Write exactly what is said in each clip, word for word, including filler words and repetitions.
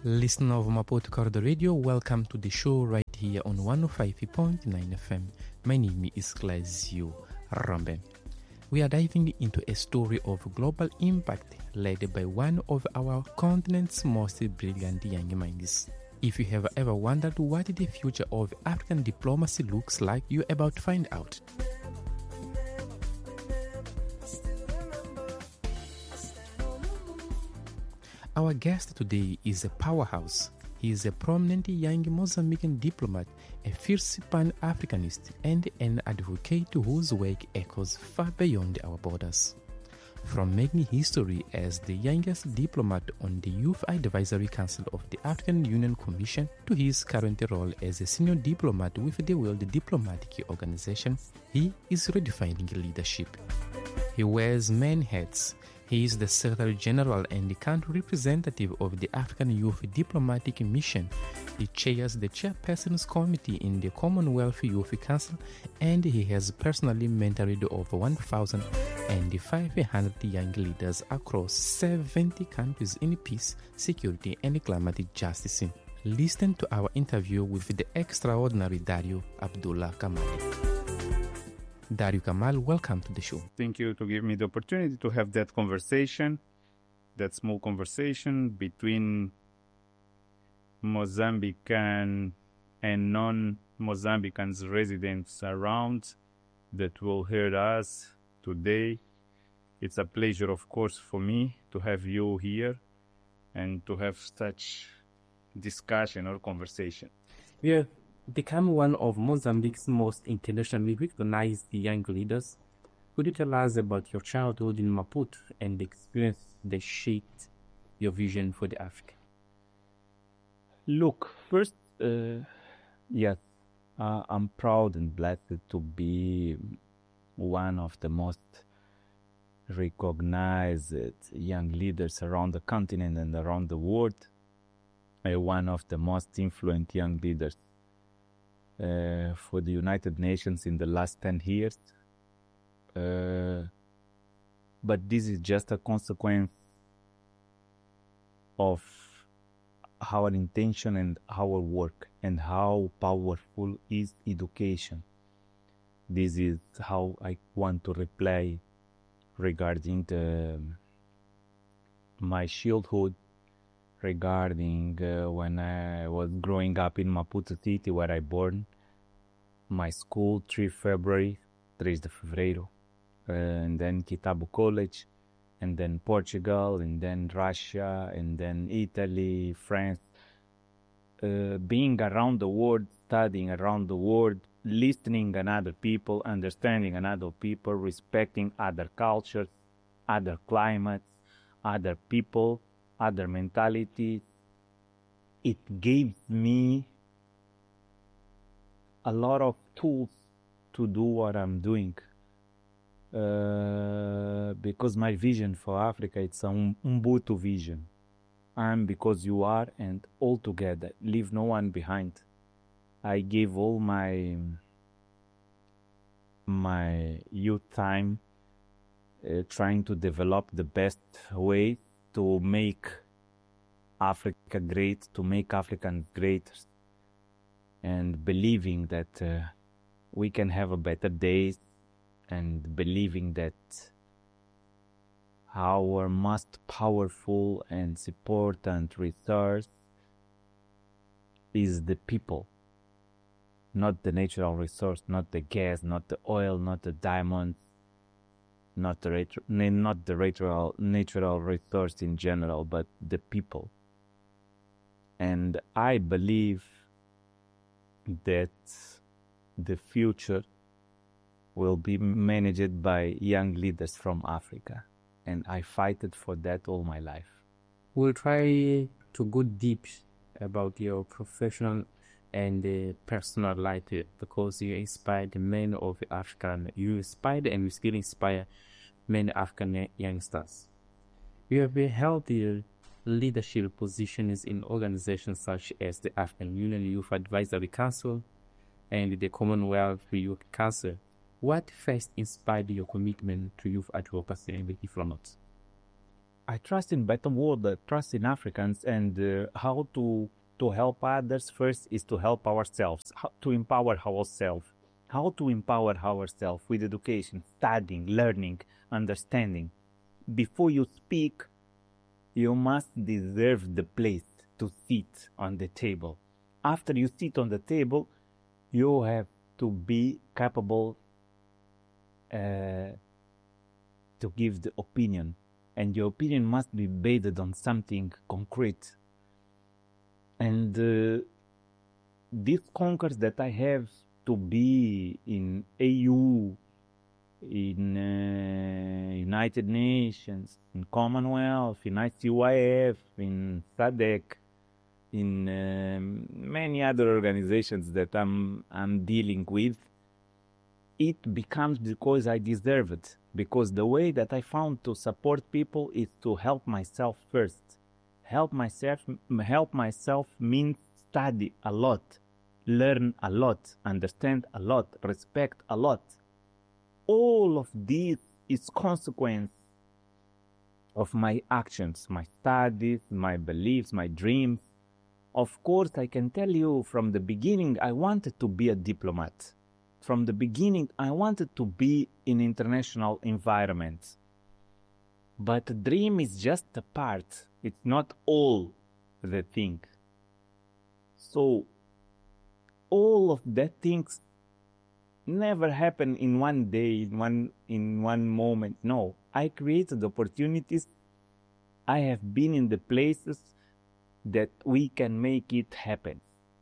Listener of Maputo Corridor Radio, welcome to the show right here on one oh five point nine F M. My name is Glazio Rambe. We are diving into a story of global impact led by one of our continent's most brilliant young minds. If you have ever wondered what the future of African diplomacy looks like, you're about to find out. Our guest today is a powerhouse. He is a prominent young Mozambican diplomat, a fierce Pan-Africanist, and an advocate whose work echoes far beyond our borders. From making history as the youngest diplomat on the Youth Advisory Council of the African Union Commission to his current role as a senior diplomat with the World Diplomatic Organization, he is redefining leadership. He wears many hats. He is the Secretary General and the country representative of the African Youth Diplomatic Mission. He chairs the Chairperson's Committee in the Commonwealth Youth Council, and he has personally mentored over one thousand five hundred young leaders across seventy countries in peace, security, and climate justice. Listen to our interview with the extraordinary Dario Abdullah Kamali. Dario Kamal, welcome to the show. Thank you to give me the opportunity to have that conversation, that small conversation between Mozambican and non-Mozambicans residents around that will hear us today. It's a pleasure, of course, for me to have you here and to have such discussion or conversation. Yeah. Become one of Mozambique's most internationally recognized young leaders. Could you tell us about your childhood in Maputo and the experience that shaped your vision for the Africa? Look, first, uh, yes, uh, I'm proud and blessed to be one of the most recognized young leaders around the continent and around the world, uh, one of the most influential young leaders Uh, for the United Nations in the last ten years. Uh, but this is just a consequence of our intention and our work and how powerful is education. This is how I want to reply regarding the, my childhood, regarding uh, when I was growing up in Maputo City, where I born. My school, three February, three de Fevereiro, uh, and then Kitabu College, and then Portugal, and then Russia, and then Italy, France. Uh, being around the world, studying around the world, listening to other people, understanding other people, respecting other cultures, other climates, other people, other mentalities. It gave me a lot of tools to do what I'm doing. Uh, because my vision for Africa, it's an Ubuntu vision. I'm because you are and all together. Leave no one behind. I gave all my my youth time uh, trying to develop the best way to make Africa great, to make Africans great, and believing that uh, we can have a better days, and believing that our most powerful and important resource is the people, not the natural resource, not the gas, not the oil, not the diamonds, not the retro, not the natural natural resource in general, but the people. And I believe that the future will be managed by young leaders from Africa, and I fighted for that all my life. We'll try to go deep about your professional and uh, personal life, because you inspired many of African, you inspired and you still inspire many African youngsters. You have held the leadership positions in organizations such as the African Union Youth Advisory Council and the Commonwealth Youth Council. What first inspired your commitment to youth advocacy and diplomacy? I trust in better world, I trust in Africans, and uh, how to to help others first is to help ourselves, how to empower ourselves, how to empower ourselves with education, studying, learning, understanding. Before you speak, you must deserve the place to sit on the table. After you sit on the table, you have to be capable uh, to give the opinion, and your opinion must be based on something concrete. And uh, these conquers that I have to be in A U, in uh, United Nations, in Commonwealth, in I C Y F, in S A D C, in um, many other organizations that I'm I'm dealing with, it becomes because I deserve it. Because the way that I found to support people is to help myself first. Help myself, help myself means study a lot, learn a lot, understand a lot, respect a lot. All of this is consequence of my actions, my studies, my beliefs, my dreams. Of course, I can tell you from the beginning, I wanted to be a diplomat. From the beginning, I wanted to be in international environments. But the dream is just a part. It's not all the thing. So, all of that things never happen in one day, in one, in one moment. No, I created opportunities. I have been in the places that we can make it happen.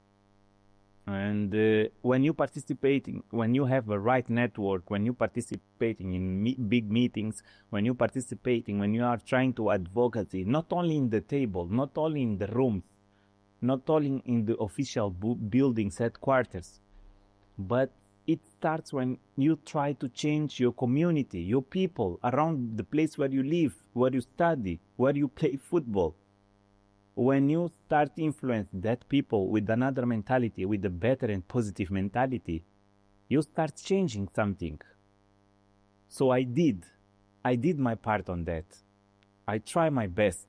And uh, when you participating, when you have a right network, when you participating in me big meetings, when you participating, when you are trying to advocacy, not only in the table, not only in the rooms, not only in the official buildings, headquarters, but it starts when you try to change your community, your people around the place where you live, where you study, where you play football. When you start influence that people with another mentality, with a better and positive mentality, you start changing something. So I did. I did my part on that. I try my best.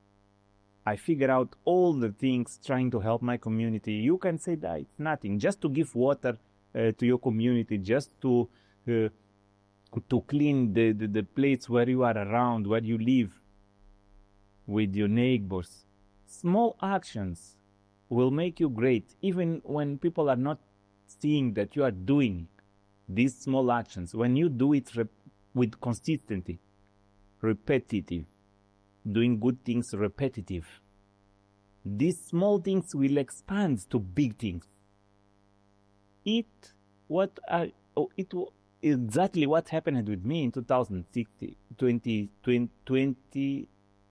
I figure out all the things trying to help my community. You can say that it's nothing. Just to give water uh, to your community, just to uh, to clean the, the, the place where you are around, where you live with your neighbors. Small actions will make you great, even when people are not seeing that you are doing these small actions. When you do it rep with consistency, repetitive, doing good things repetitive, these small things will expand to big things. It what I oh, it exactly what happened with me in two thousand sixteen, twenty, twenty, twenty-six.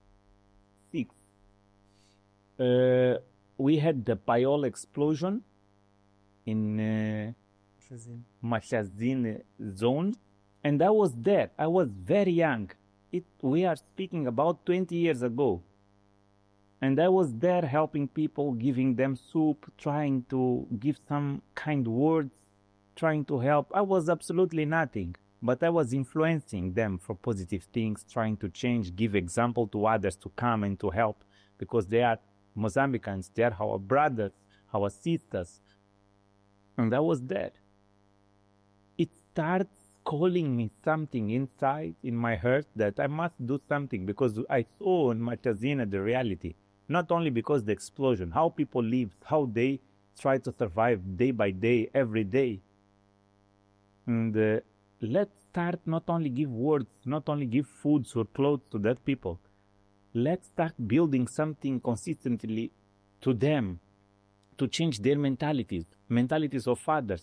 Uh, we had the Payol explosion in uh, Machazine zone, and I was there. I was very young. It, we are speaking about twenty years ago. And I was there helping people, giving them soup, trying to give some kind words, trying to help. I was absolutely nothing, but I was influencing them for positive things, trying to change, give example to others to come and to help, because they are Mozambicans, they are our brothers, our sisters. And I was there. It starts calling me something inside in my heart that I must do something, because I saw in Machazine the reality. Not only because the explosion, how people live, how they try to survive day by day, every day. And uh, let's start not only give words, not only give foods or clothes to that people. Let's start building something consistently to them, to change their mentalities, mentalities of others.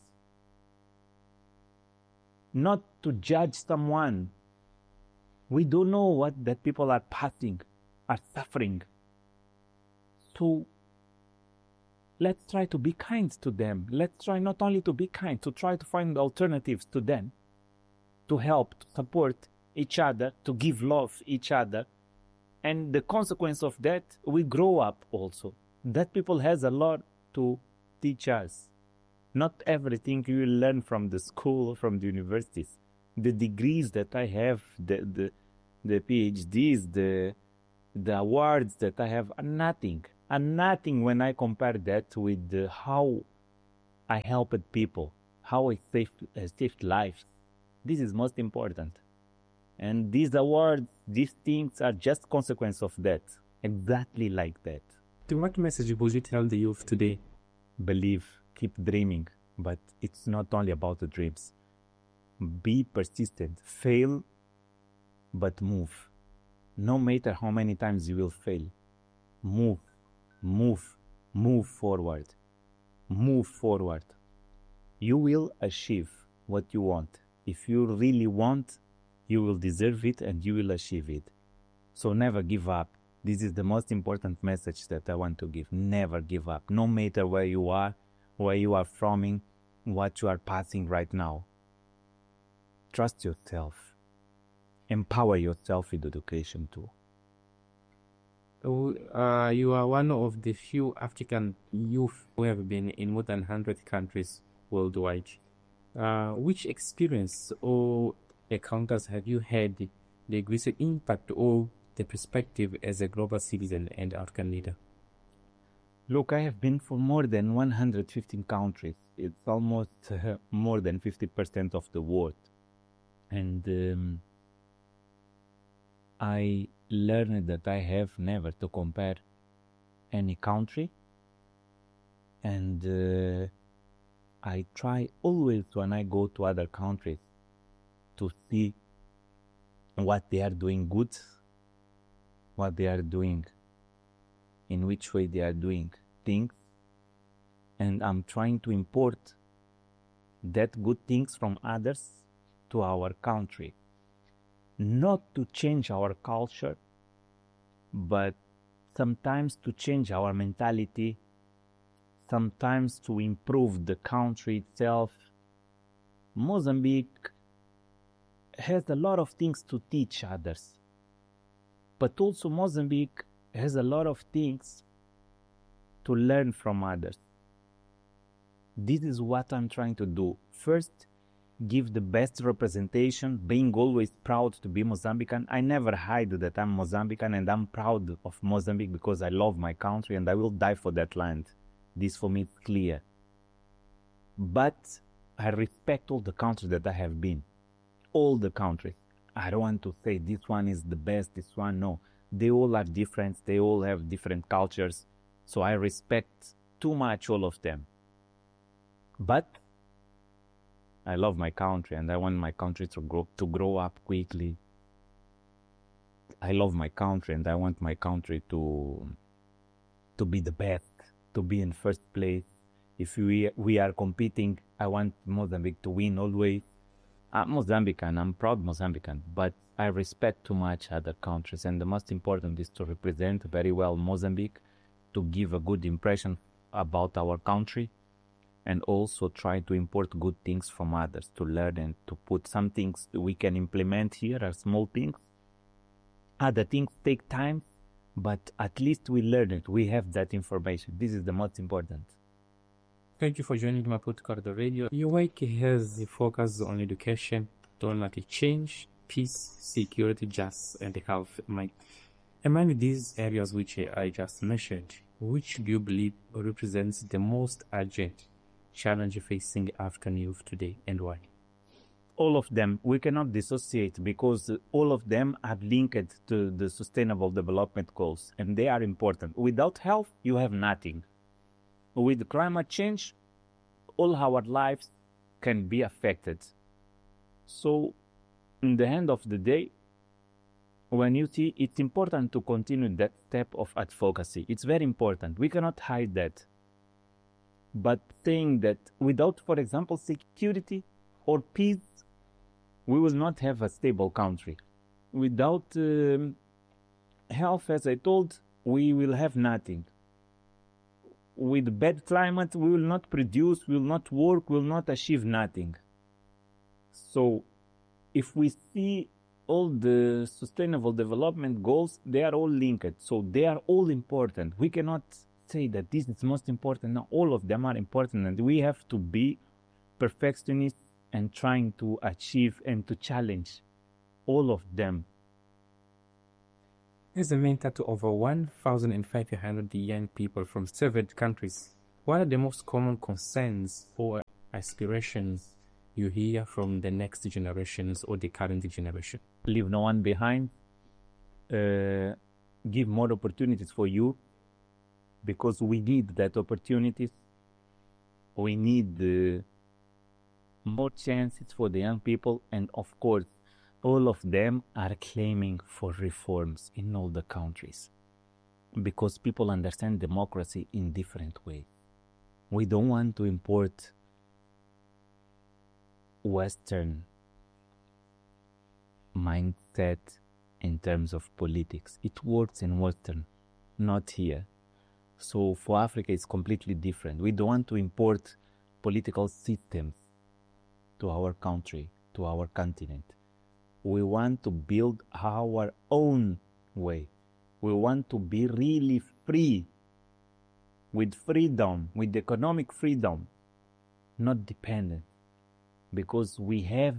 Not to judge someone. We don't know what that people are passing, are suffering. So let's try to be kind to them. Let's try not only to be kind, to try to find alternatives to them, to help, to support each other, to give love each other. And the consequence of that, we grow up also. That people has a lot to teach us. Not everything you will learn from the school, from the universities. The degrees that I have, the the, the PhDs, the the awards that I have are nothing, are nothing when I compare that with uh, how I helped people, how I saved, uh, saved lives. This is most important. And these awards, these things are just consequence of that, exactly like that. What message would you tell the youth today? Believe, keep dreaming, but it's not only about the dreams. Be persistent, fail, but move. No matter how many times you will fail, move, move, move forward, move forward. You will achieve what you want. If you really want, you will deserve it and you will achieve it. So never give up. This is the most important message that I want to give. Never give up, no matter where you are, where you are from, what you are passing right now. Trust yourself. Empower yourself with education too. Uh, you are one of the few African youth who have been in more than one hundred countries worldwide. Uh, which experience or encounters have you had the greatest impact or the perspective as a global citizen and African leader? Look, I have been for more than one hundred fifteen countries. It's almost uh, more than fifty percent of the world. And um, I learned that I have never to compare any country. And uh, I try always when I go to other countries to see what they are doing good, what they are doing, in which way they are doing things, and I'm trying to import that good things from others to our country. Not to change our culture, but sometimes to change our mentality, sometimes to improve the country itself. Mozambique has a lot of things to teach others, but also Mozambique has a lot of things to learn from others. This is what I'm trying to do. First, give the best representation, being always proud to be Mozambican. I never hide that I'm Mozambican and I'm proud of Mozambique because I love my country and I will die for that land. This for me is clear. But I respect all the countries that I have been. All the countries. I don't want to say this one is the best, this one, no. They all are different, they all have different cultures. So I respect too much all of them. But I love my country and I want my country to grow, to grow up quickly. I love my country and I want my country to, to be the best, to be in first place. If we, we are competing, I want Mozambique to win always. I'm Mozambican, I'm proud Mozambican, but I respect too much other countries, and the most important is to represent very well Mozambique, to give a good impression about our country, and also try to import good things from others, to learn and to put some things we can implement here are small things. Other things take time, but at least we learn it, we have that information. This is the most important. Thank you for joining Maputo Corridor Radio. Your work has a focus on education, climate change, peace, security, justice, and health. Among these areas which I just mentioned, which do you believe represents the most urgent challenge facing African youth today, and why? All of them. We cannot dissociate because all of them are linked to the Sustainable Development Goals, and they are important. Without health, you have nothing. With climate change, all our lives can be affected. So, in the end of the day, when you see, it's important to continue that step of advocacy. It's very important. We cannot hide that. But saying that without, for example, security or peace, we will not have a stable country. Without um, health, as I told, we will have nothing. With bad climate, we will not produce, will not work, will not achieve nothing. So, if we see all the sustainable development goals, they are all linked. So, they are all important. We cannot say that this is most important. No, all of them are important, and we have to be perfectionists and trying to achieve and to challenge all of them. As a mentor to over one thousand five hundred young people from seven countries, what are the most common concerns or aspirations you hear from the next generations or the current generation? Leave no one behind, uh, give more opportunities for you, because we need that opportunities. We need uh, more chances for the young people, and of course, all of them are claiming for reforms in all the countries, because people understand democracy in different ways. We don't want to import Western mindset in terms of politics. It works in Western, not here. So for Africa, it's completely different. We don't want to import political systems to our country, to our continent. We want to build our own way. We want to be really free, with freedom, with economic freedom, not dependent, because we have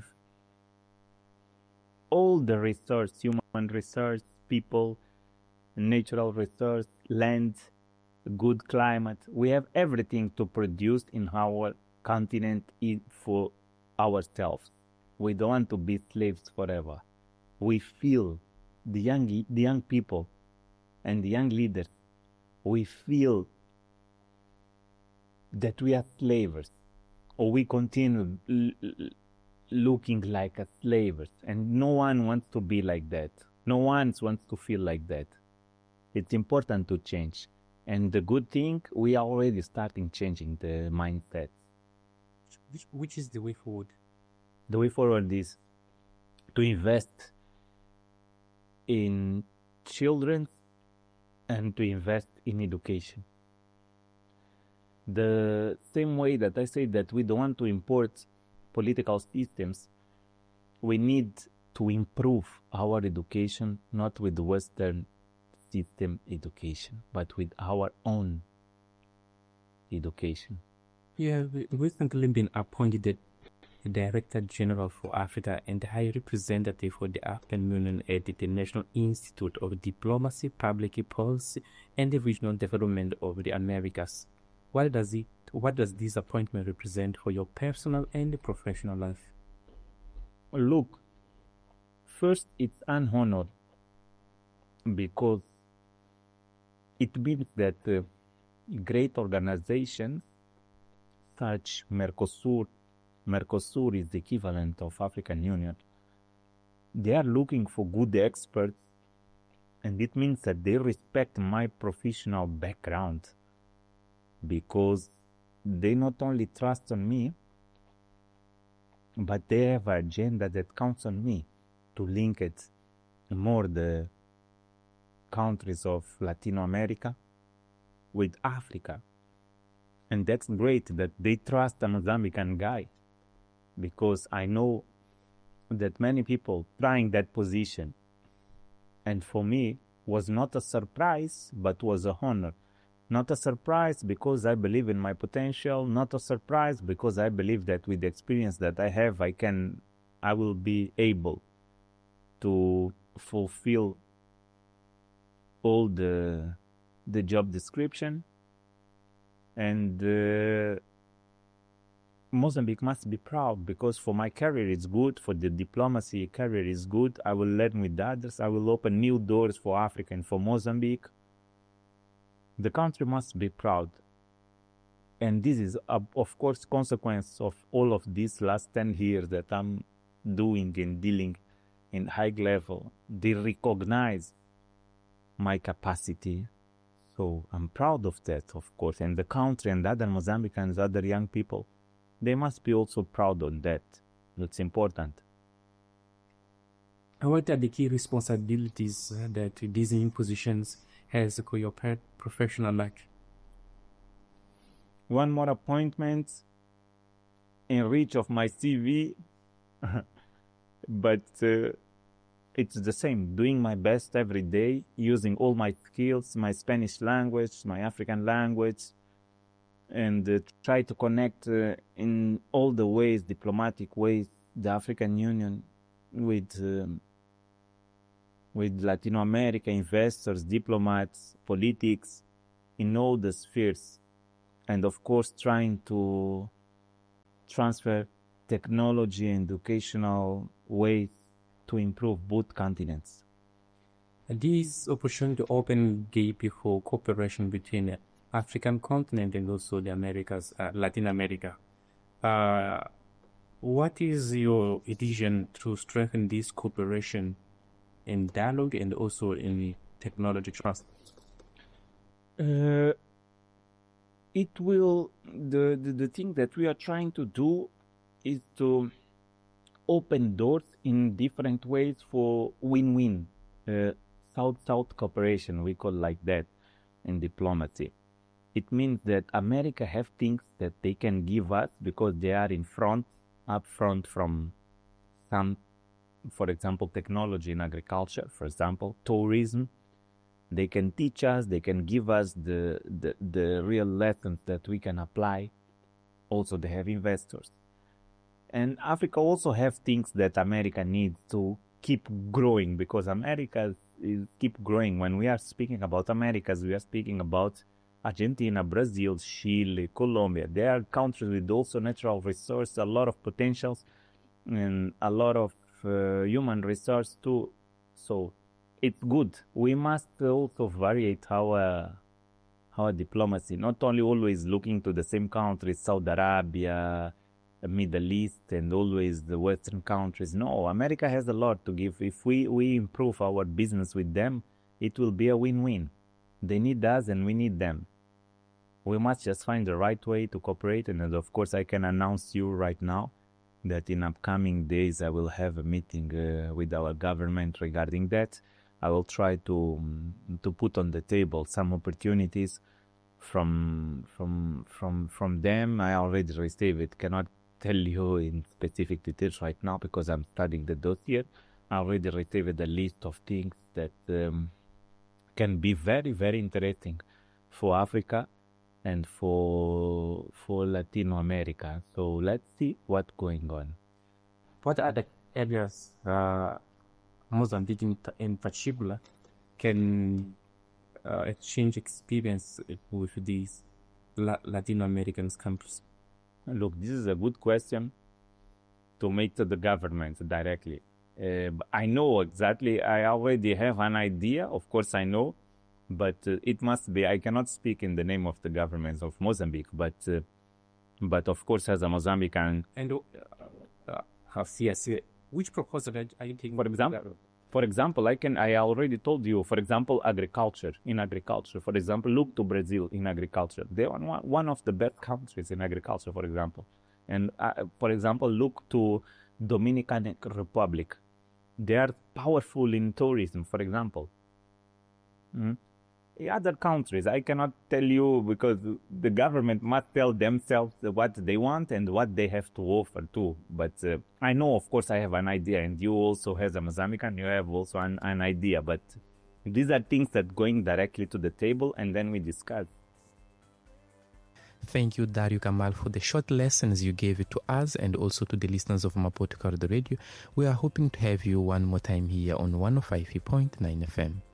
all the resource, human resource, people, natural resource, land, good climate. We have everything to produce in our continent for ourselves. We don't want to be slaves forever. We feel, the young, the young people and the young leaders, we feel that we are slaves, or we continue l- l- looking like a slaves, and no one wants to be like that. No one wants to feel like that. It's important to change. And the good thing, we are already starting changing the mindset. Which, which is the way forward? The way forward is to invest in children and to invest in education. The same way that I say that we don't want to import political systems, we need to improve our education, not with Western system education, but with our own education. You have recently been appointed the Director General for Africa and the High Representative for the African Union at the National Institute of Diplomacy, Public Policy, and the Regional Development of the Americas. What does it? What does this appointment represent for your personal and professional life? Look, first, it's an honor because it means that uh, great organizations such Mercosur, Mercosur is the equivalent of African Union, they are looking for good experts, and it means that they respect my professional background, because they not only trust on me, but they have an agenda that counts on me to link it more the countries of Latin America with Africa. And that's great that they trust a Mozambican guy, because I know that many people trying that position, and for me was not a surprise, but was a honor. Not a surprise because I believe in my potential, not a surprise because I believe that with the experience that I have, I can, I will be able to fulfill all the the job description. And uh, Mozambique must be proud, because for my career it's good, for the diplomacy career is good. I will learn with others. I will open new doors for Africa and for Mozambique. The country must be proud. And this is, uh, of course, consequence of all of these last ten years that I'm doing and dealing in high level. They recognize my capacity. So I'm proud of that, of course. And the country and other Mozambicans, other young people, they must be also proud on that. That's important. What are the key responsibilities that these new positions has for your professional life? One more appointment in reach of my C V, but uh, it's the same, doing my best every day, using all my skills, my Spanish language, my African language, and uh, try to connect uh, in all the ways, diplomatic ways, the African Union with um, with Latin America investors, diplomats, politics, in all the spheres, and of course trying to transfer technology and educational ways to improve both continents. This opportunity open gap for cooperation between the African continent and also the Americas, uh, Latin America. Uh, what is your vision to strengthen this cooperation in dialogue and also in technology transfer? Uh, it will, the, the, the thing that we are trying to do is to open doors in different ways for win-win, uh, South-South cooperation, we call like that in diplomacy. It means that America have things that they can give us because they are in front, up front from some, for example, technology in agriculture, for example, tourism. They can teach us, they can give us the, the, the real lessons that we can apply. Also, they have investors. And Africa also have things that America needs to keep growing, because America is keep growing. When we are speaking about Americas, we are speaking about Argentina, Brazil, Chile, Colombia. They are countries with also natural resources, a lot of potentials, and a lot of uh, human resource too. So it's good. We must also vary our our diplomacy, not only always looking to the same countries, Saudi Arabia, Middle East, and always the Western countries. No, America has a lot to give. If we, we improve our business with them, it will be a win-win. They need us and we need them. We must just find the right way to cooperate. And of course, I can announce you right now that in upcoming days, I will have a meeting uh, with our government regarding that. I will try to um, to put on the table some opportunities from from from from them. I already received it. Cannot tell you in specific details right now because I'm studying the dossier. I already received a list of things that um, can be very very interesting for Africa and for for Latin America. So let's see what's going on. What are the areas uh, Mozambique in, in particular can uh, exchange experience with these La- Latin American countries? Look, this is a good question to make to the government directly. Uh, I know exactly, I already have an idea, of course I know, but uh, it must be, I cannot speak in the name of the government of Mozambique, but uh, but of course as a Mozambican. And uh, uh, yes, which proposal are you taking? For example, for example, I can, I already told you, for example, agriculture, in agriculture, for example, look to Brazil in agriculture. They are one, one of the best countries in agriculture, for example. And uh, for example, look to Dominican Republic. They are powerful in tourism, for example. Mm. In other countries, I cannot tell you because the government must tell themselves what they want and what they have to offer too. But uh, I know, of course, I have an idea, and you also as a Mozambican, you have also an, an idea. But these are things that going directly to the table, and then we discuss. Thank you, Dario Kamal, for the short lessons you gave to us and also to the listeners of Maputo Corridor Radio. We are hoping to have you one more time here on one oh five point nine F M.